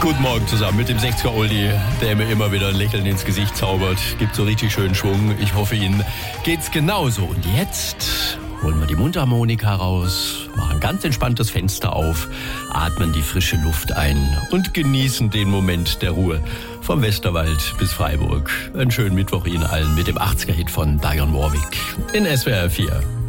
Guten Morgen zusammen mit dem 60er Oldie, der mir immer wieder ein Lächeln ins Gesicht zaubert. Gibt so richtig schönen Schwung. Ich hoffe, Ihnen geht's genauso. Und jetzt holen wir die Mundharmonika raus, machen ganz entspannt das Fenster auf, atmen die frische Luft ein und genießen den Moment der Ruhe. Vom Westerwald bis Freiburg. Einen schönen Mittwoch Ihnen allen mit dem 80er-Hit von Dionne Warwick in SWR 4.